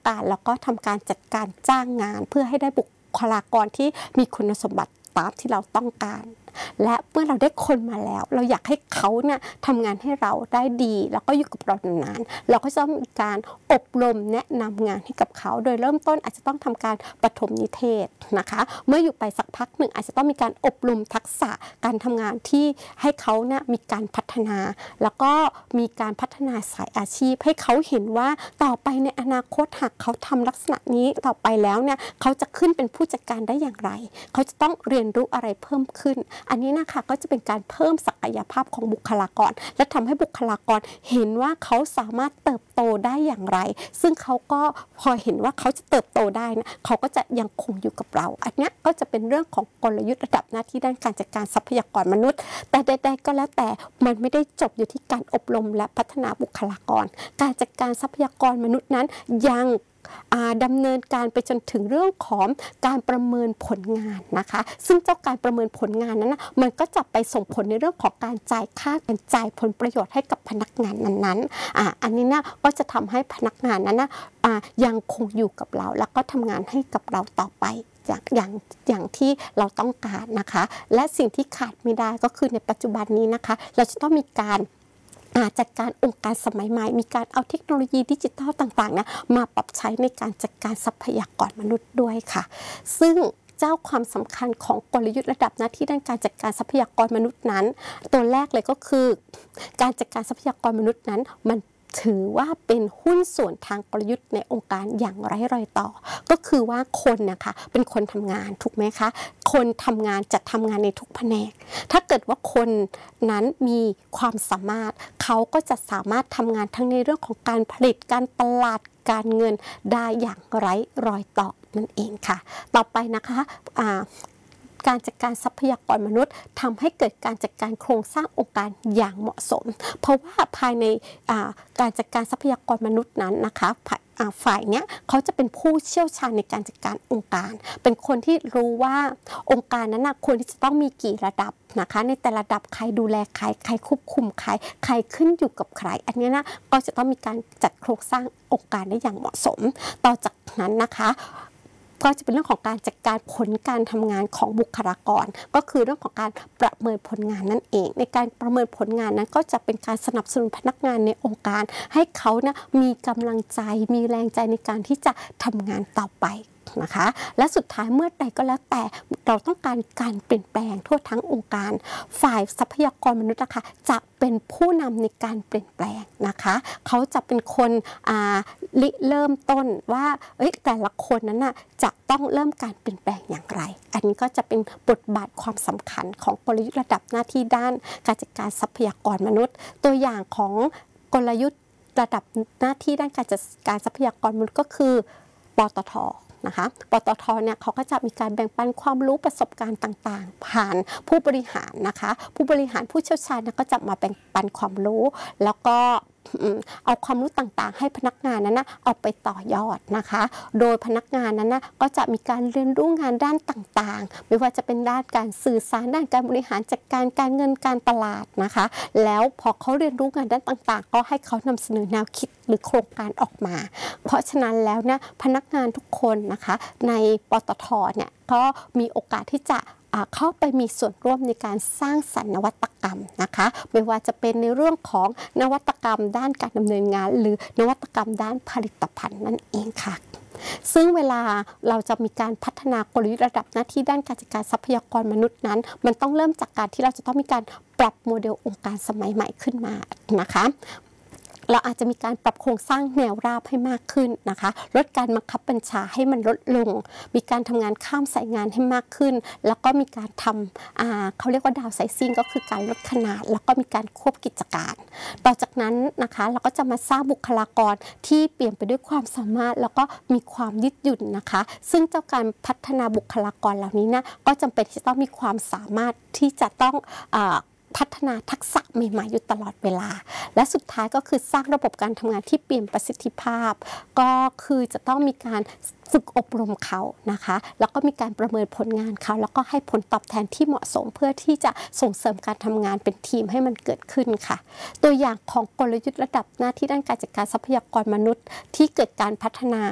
การแล้วก็ทำการจัดการจ้างงานเพื่อให้ได้บุคลากรที่มีคุณสมบัติตามที่เราต้องการและเมื่อเราได้คนมาแล้วเราอยากให้เขาเนี่ยทำงานให้เราได้ดีแล้วก็อยู่กับเรานานๆเราก็จะมีการอบรมแนะนำงานให้กับเขาโดยเริ่มต้นอาจจะต้องทำการปฐมนิเทศนะคะเมื่ออยู่ไปสักพักหนึ่งอาจจะต้องมีการอบรมทักษะการทำงานที่ให้เขาเนี่ยมีการพัฒนาแล้วก็มีการพัฒนาสายอาชีพให้เขาเห็นว่าต่อไปในอนาคตหากเขาทำลักษณะนี้ต่อไปแล้วเนี่ยเขาจะขึ้นเป็นผู้จัดการได้อย่างไรเขาจะต้องเรียนรู้อะไรเพิ่มขึ้นอันนี้นะคะก็จะเป็นการเพิ่มศักยภาพของบุคลากรและทำให้บุคลากรเห็นว่าเขาสามารถเติบโตได้อย่างไรซึ่งเขาก็พอเห็นว่าเขาจะเติบโตได้นะเขาก็จะยังคงอยู่กับเราอันนี้ก็จะเป็นเรื่องของกลยุทธ์ระดับหน้าที่ด้านการจัดการทรัพยากรมนุษย์แต่ใดๆก็แล้วแต่มันไม่ได้จบอยู่ที่การอบรมและพัฒนาบุคลากรการจัดการทรัพยากรมนุษย์นั้นยังดำเนินการไปจนถึงเรื่องของการประเมินผลงานนะคะซึ่งเจ้าการประเมินผลงานนั้นนะมันก็จะไปส่งผลในเรื่องของการจ่ายค่าการจ่ายผลประโยชน์ให้กับพนักงานนั้นๆอันนี้นะก็จะทำให้พนักงานนั้นนะยังคงอยู่กับเราแล้วก็ทำงานให้กับเราต่อไปอย่างที่เราต้องการนะคะและสิ่งที่ขาดไม่ได้ก็คือในปัจจุบันนี้นะคะเราจะต้องมีการจัดการองค์การสมัยใหม่มีการเอาเทคโนโลยีดิจิทัลต่างๆนะมาปรับใช้ในการจัดการทรัพยากรมนุษย์ด้วยค่ะซึ่งเจ้าความสำคัญของกลยุทธ์ระดับหน้าที่ด้านการจัดการทรัพยากรมนุษย์นั้นตัวแรกเลยก็คือการจัดการทรัพยากรมนุษย์นั้นมันถือว่าเป็นหุ้นส่วนทางกลยุทธ์ในองค์การอย่างไร้รอยต่อก็คือว่าคนนะคะเป็นคนทำงานถูกไหมคะคนทำงานจะทำงานในทุกแผนกถ้าเกิดว่าคนนั้นมีความสามารถเขาก็จะสามารถทำงานทั้งในเรื่องของการผลิตการตลาดการเงินได้อย่างไร้รอยต่อนั่นเองค่ะต่อไปนะคะการจัดการทรัพยากรมนุษย์ทำให้เกิดการจัดการโครงสร้างองค์การอย่างเหมาะสมเพราะว่าภายในการจัดการทรัพยากรมนุษย์นั้นนะคะฝ่ายเนี้ยเขาจะเป็นผู้เชี่ยวชาญในการจัดการองค์การเป็นคนที่รู้ว่าองค์การนั้นควรที่จะต้องมีกี่ระดับนะคะในแต่ละระดับใครดูแลใครควบคุมใครขึ้นอยู่กับใครอันนี้นะก็จะต้องมีการจัดโครงสร้างองค์การได้อย่างเหมาะสมต่อจากนั้นนะคะก็จะเป็นเรื่องของการจัดการผลการทำงานของบุคลากรก็คือเรื่องของการประเมินผลงานนั่นเองในการประเมินผลงานนั้นก็จะเป็นการสนับสนุนพนักงานในองค์การให้เขานะมีกำลังใจมีแรงใจในการที่จะทำงานต่อไปนะคะและสุดท้ายเมื่อใดก็แล้วแต่เราต้องการเปลี่ยนแปลงทั่วทั้งองค์การฝ่ายทรัพยากรมนุษย์นะคะจะเป็นผู้นำในการเปลี่ยนแปลงนะคะเขาจะเป็นคนเริ่มต้นว่าแต่ละคนนั้นน่ะจะต้องเริ่มการเปลี่ยนแปลงอย่างไรอันนี้ก็จะเป็นบทบาทความสำคัญของกลยุทธ์ระดับหน้าที่ด้านการจัดการทรัพยากรมนุษย์ตัวอย่างของกลยุทธ์ระดับหน้าที่ด้านการจัดการทรัพยากรมนุษย์ก็คือปตท.นะคะปตท.เนี่ยเขาก็จะมีการแบ่งปันความรู้ประสบการณ์ต่างๆผ่านผู้บริหารนะคะผู้บริหารผู้เชี่ยวชาญก็จะมาแบ่งปันความรู้แล้วก็เอาความรู้ต่างๆให้พนักงานนั้นเอาไปต่อยอดนะคะโดยพนักงานนั้นก็จะมีการเรียนรู้งานด้านต่างๆไม่ว่าจะเป็นด้านการสื่อสารด้านการบริหารจัดการการเงินการตลาดนะคะแล้วพอเขาเรียนรู้งานด้านต่างๆก็ให้เขานำเสนอแนวคิดหรือโครงการออกมาเพราะฉะนั้นแล้วเนี่ยพนักงานทุกคนนะคะในปตท.เนี่ยก็มีโอกาสที่จะเข้าไปมีส่วนร่วมในการสร้างสรรค์นวัตกรรมนะคะไม่ว่าจะเป็นในเรื่องของนวัตกรรมด้านการดำเนินงานหรือนวัตกรรมด้านผลิตภัณฑ์นั่นเองค่ะซึ่งเวลาเราจะมีการพัฒนากลยุทธ์ระดับหน้าที่ด้านการจัดการทรัพยากรมนุษย์นั้นมันต้องเริ่มจากการที่เราจะต้องมีการปรับโมเดลองค์การสมัยใหม่ขึ้นมานะคะเราอาจจะมีการปรับโครงสร้างแนวราบให้มากขึ้นนะคะลดการบังคับบัญชาให้มันลดลงมีการทำงานข้ามสายงานให้มากขึ้นแล้วก็มีการทำเขาเรียกว่าดาวไซซิ่งก็คือการลดขนาดแล้วก็มีการควบกิจการต่อจากนั้นนะคะเราก็จะมาสร้างบุคลากรที่เปลี่ยนไปด้วยความสามารถแล้วก็มีความยืดหยุ่นนะคะซึ่งเจ้าการพัฒนาบุคลากรเหล่านี้นะก็จำเป็นที่จะต้องมีความสามารถที่จะต้องพัฒนาทักษะใหม่ๆอยู่ตลอดเวลาและสุดท้ายก็คือสร้างระบบการทำงานที่เปลี่ยนประสิทธิภาพก็คือจะต้องมีการฝึกอบรมเขานะคะแล้วก็มีการประเมินผลงานเขาแล้วก็ให้ผลตอบแทนที่เหมาะสมเพื่อที่จะส่งเสริมการทำงานเป็นทีมให้มันเกิดขึ้นค่ะตัวอย่างของกลยุทธ์ระดับหน้าที่ด้านการจัดการทรัพยากรมนุษย์ที่เกิดการพัฒนา